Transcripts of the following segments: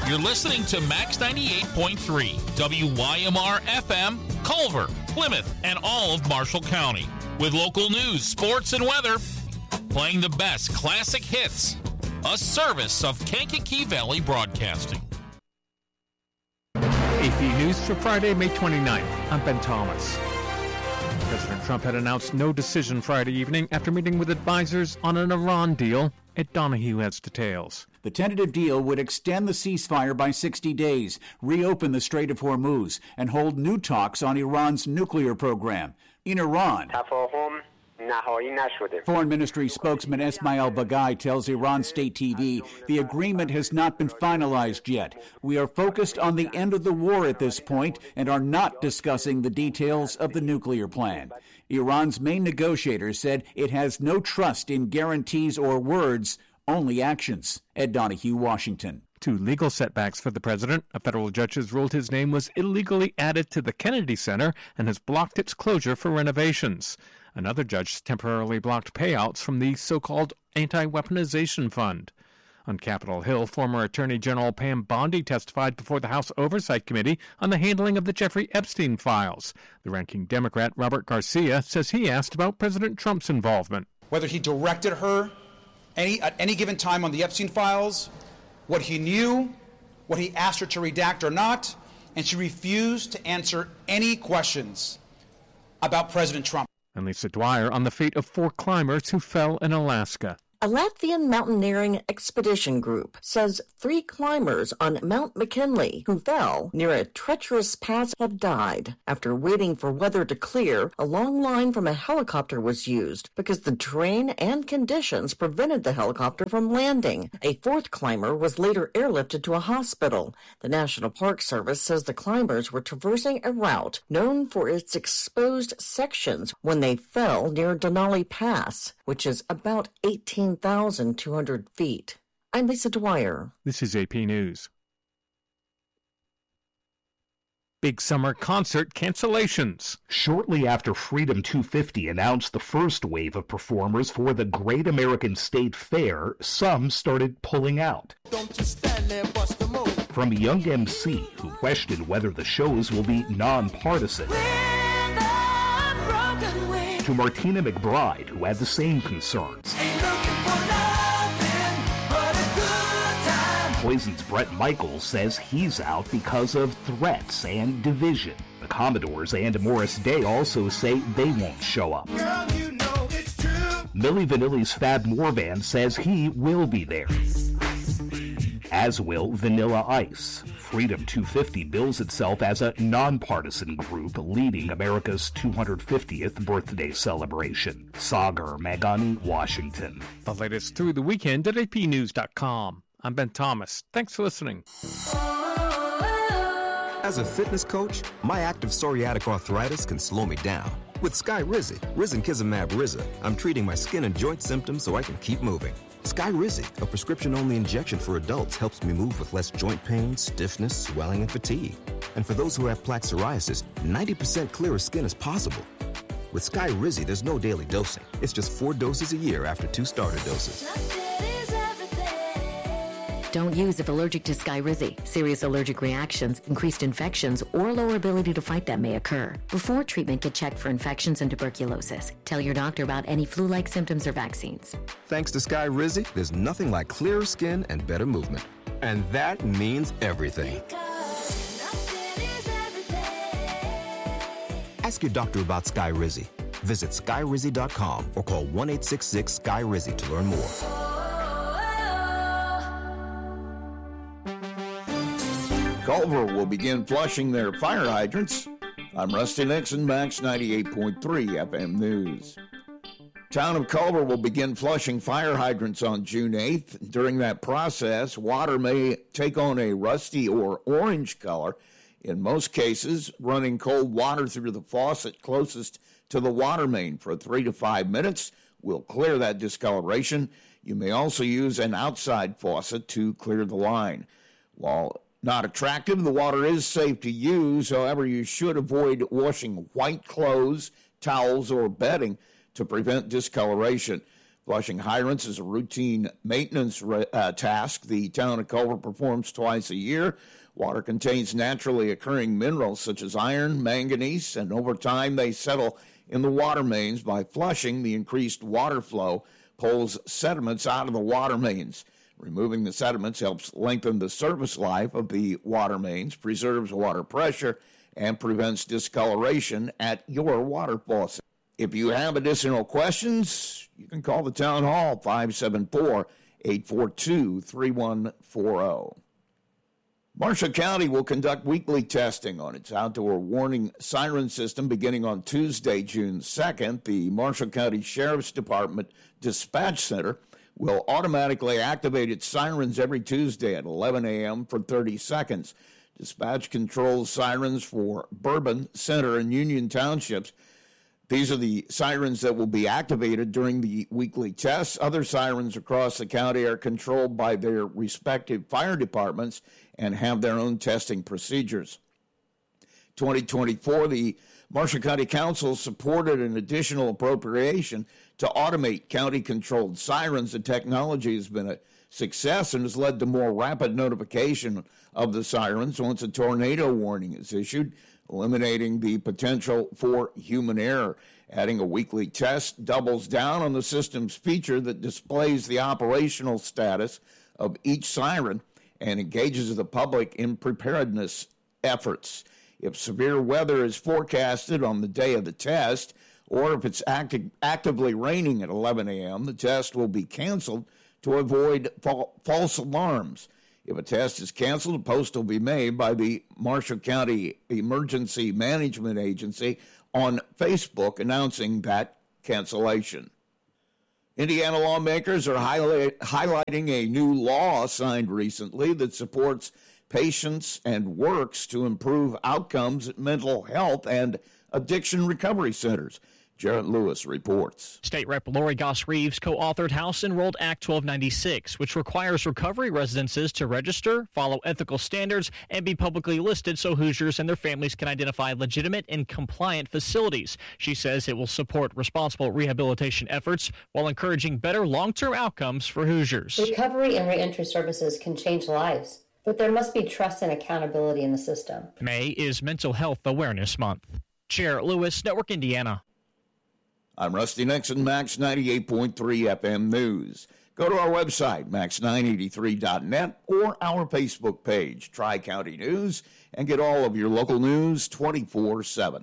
You're listening to Max 98.3, WYMR FM, Culver, Plymouth, and all of Marshall County. With local news, sports, and weather, playing the best classic hits. A service of Kankakee Valley Broadcasting. AP News for Friday, May 29th. I'm Ben Thomas. President Trump had announced no decision Friday evening after meeting with advisors on an Iran deal. Ed Donahue has details. The tentative deal would extend the ceasefire by 60 days, reopen the Strait of Hormuz, and hold new talks on Iran's nuclear program. In Iran, Foreign Ministry spokesman Esmail Baghaei tells Iran State TV the agreement has not been finalized yet. We are focused on the end of the war at this point and are not discussing the details of the nuclear plan. Iran's main negotiator said it has no trust in guarantees or words, only actions. Ed Donahue, Washington. Two legal setbacks for the president. A federal judge has ruled his name was illegally added to the Kennedy Center and has blocked its closure for renovations. Another judge temporarily blocked payouts from the so-called Anti-Weaponization Fund. On Capitol Hill, former Attorney General Pam Bondi testified before the House Oversight Committee on the handling of the Jeffrey Epstein files. The ranking Democrat, Robert Garcia, says he asked about President Trump's involvement. Whether he directed her at any given time on the Epstein files, what he knew, what he asked her to redact or not, and she refused to answer any questions about President Trump. And Lisa Dwyer on the fate of 4 climbers who fell in Alaska. A Latvian mountaineering expedition group says 3 climbers on Mount McKinley who fell near a treacherous pass have died. After waiting for weather to clear, a long line from a helicopter was used because the terrain and conditions prevented the helicopter from landing. A 4th climber was later airlifted to a hospital. The National Park Service says the climbers were traversing a route known for its exposed sections when they fell near Denali Pass, which is about 18,200 feet. I'm Lisa Dwyer. This is AP News. Big summer concert cancellations. Shortly after Freedom 250 announced the first wave of performers for the Great American State Fair, some started pulling out. Don't just stand there, bust a move. From Young MC, who questioned whether the shows will be nonpartisan, to Martina McBride, who had the same concerns. Poison's Bret Michaels says he's out because of threats and division. The Commodores and Morris Day also say they won't show up. Girl, you know it's true. Milli Vanilli's Fab Morvan says he will be there, as will Vanilla Ice. Freedom 250 bills itself as a nonpartisan group leading America's 250th birthday celebration. Sagar Magani, Washington. The latest through the weekend at apnews.com. I'm Ben Thomas. Thanks for listening. As a fitness coach, my active psoriatic arthritis can slow me down. With Skyrizi, Risankizumab Riza, I'm treating my skin and joint symptoms so I can keep moving. Skyrizi, a prescription-only injection for adults, helps me move with less joint pain, stiffness, swelling, and fatigue. And for those who have plaque psoriasis, 90% clearer skin is possible. With Skyrizi, there's no daily dosing. It's just 4 doses a year after 2 starter doses. Don't use if allergic to Skyrizi. Serious allergic reactions, increased infections, or lower ability to fight them may occur. Before treatment, get checked for infections and tuberculosis. Tell your doctor about any flu-like symptoms or vaccines. Thanks to Skyrizi, there's nothing like clearer skin and better movement. And that means everything. Ask your doctor about Skyrizi. Visit Skyrizi.com or call 1-866-SKY-RIZZI to learn more. Culver will begin flushing their fire hydrants. I'm Rusty Nixon, Max 98.3 FM News. Town of Culver will begin flushing fire hydrants on June 8th. During that process, water may take on a rusty or orange color. In most cases, running cold water through the faucet closest to the water main for 3 to 5 minutes will clear that discoloration. You may also use an outside faucet to clear the line. While not attractive, the water is safe to use. However, you should avoid washing white clothes, towels, or bedding to prevent discoloration. Flushing hydrants is a routine maintenance task the town of Culver performs twice a year. Water contains naturally occurring minerals such as iron, manganese, and over time they settle in the water mains. By flushing, the increased water flow pulls sediments out of the water mains. Removing the sediments helps lengthen the service life of the water mains, preserves water pressure, and prevents discoloration at your water faucet. If you have additional questions, you can call the Town Hall, 574-842-3140. Marshall County will conduct weekly testing on its outdoor warning siren system beginning on Tuesday, June 2nd. The Marshall County Sheriff's Department Dispatch Center will automatically activate its sirens every Tuesday at 11 a.m. for 30 seconds. Dispatch controls sirens for Bourbon, Center, and Union Townships. These are the sirens that will be activated during the weekly tests. Other sirens across the county are controlled by their respective fire departments and have their own testing procedures. 2024, the Marshall County Council supported an additional appropriation to automate county-controlled sirens. The technology has been a success and has led to more rapid notification of the sirens once a tornado warning is issued, eliminating the potential for human error. Adding a weekly test doubles down on the system's feature that displays the operational status of each siren and engages the public in preparedness efforts. If severe weather is forecasted on the day of the test, or if it's actively raining at 11 a.m., the test will be canceled to avoid false alarms. If a test is canceled, a post will be made by the Marshall County Emergency Management Agency on Facebook announcing that cancellation. Indiana lawmakers are highlighting a new law signed recently that supports patients and works to improve outcomes at mental health and addiction recovery centers. Jarrett Lewis reports. State Rep. Lori Goss Reeves co-authored House Enrolled Act 1296, which requires recovery residences to register, follow ethical standards, and be publicly listed so Hoosiers and their families can identify legitimate and compliant facilities. She says it will support responsible rehabilitation efforts while encouraging better long-term outcomes for Hoosiers. Recovery and reentry services can change lives, but there must be trust and accountability in the system. May is Mental Health Awareness Month. Jarrett Lewis, Network Indiana. I'm Rusty Nixon, Max 98.3 FM News. Go to our website, max983.net, or our Facebook page, Tri-County News, and get all of your local news 24/7.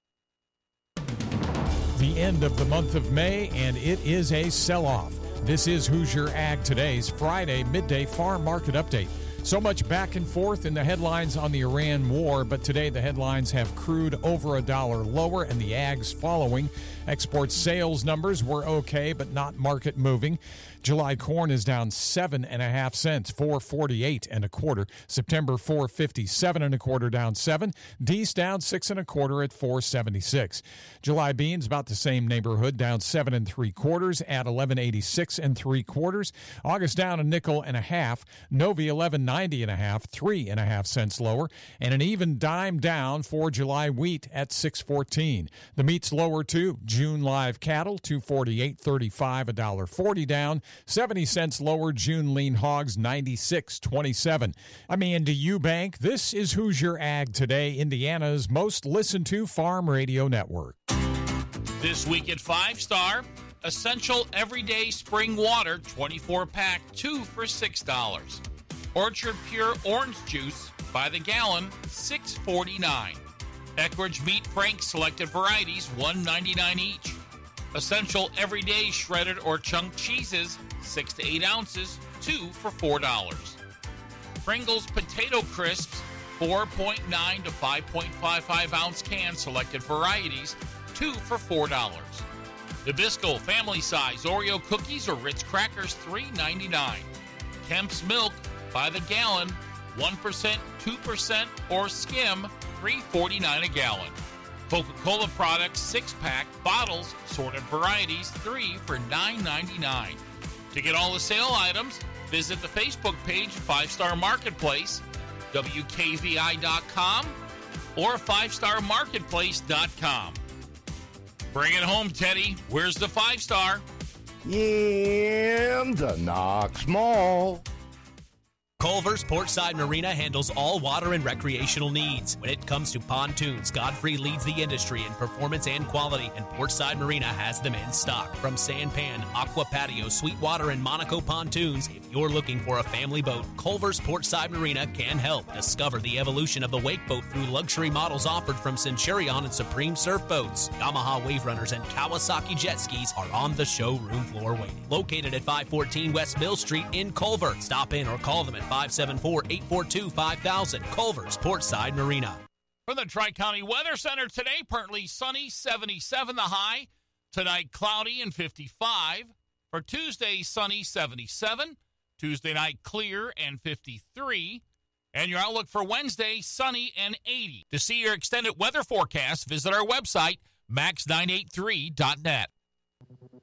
The end of the month of May, and it is a sell-off. This is Hoosier Ag Today's Friday midday farm market update. So much back and forth in the headlines on the Iran war, but today the headlines have crude over $1 lower and the ags following. Export sales numbers were okay, but not market moving. July corn is down 7.5 cents, $4.48 1/4. September $4.57 1/4, down 7. Dees down 6 1/4 at $4.76. July beans about the same neighborhood, down 7 3/4 at $11.86 3/4. August down $0.50. Novi $11.90 1/2, 3.5 cents lower, and an even dime down for July wheat at $6.14. The meat's lower too. June live cattle $248.35, $1.40 down. 70 cents lower. June lean hogs 96.27. I'm Andy Eubank. This is Hoosier Ag Today, Indiana's most listened to farm radio network. This week at 5 Star, Essential Everyday Spring Water 24-pack, 2 for $6. Orchard Pure Orange Juice by the gallon, $6.49. Eckrich Meat Frank Selected Varieties, $1.99 each. Essential Everyday Shredded or Chunk Cheeses, 6 to 8 ounces, 2 for $4. Pringles Potato Crisps, 4.9 to 5.55 ounce cans, selected varieties, 2 for $4. Nabisco Family Size Oreo Cookies or Ritz Crackers, $3.99. Kemp's Milk by the gallon, 1%, 2%, or skim, $3.49 a gallon. Coca-Cola products 6-pack bottles, sorted varieties, 3 for $9.99. To get all the sale items, visit the Facebook page 5 Star Marketplace, WKVI.com, or 5starmarketplace.com. Bring it home, Teddy. Where's the 5 Star? in the Knox Mall. Culver's Portside Marina handles all water and recreational needs. When it comes to pontoons, Godfrey leads the industry in performance and quality, and Portside Marina has them in stock. From Sanpan, Aqua Patio, Sweetwater, and Monaco pontoons, if you're looking for a family boat, Culver's Portside Marina can help. Discover the evolution of the wake boat through luxury models offered from Centurion and Supreme Surf Boats. Yamaha Wave Runners and Kawasaki jet skis are on the showroom floor waiting. Located at 514 West Mill Street in Culver. Stop in or call them at 574-842-5000. Culver's Portside Marina. From the Tri-County Weather Center today, partly sunny, 77 the high. Tonight, cloudy and 55. For Tuesday, sunny, 77. Tuesday night, clear and 53. And your outlook for Wednesday, sunny and 80. To see your extended weather forecast, visit our website, max983.net.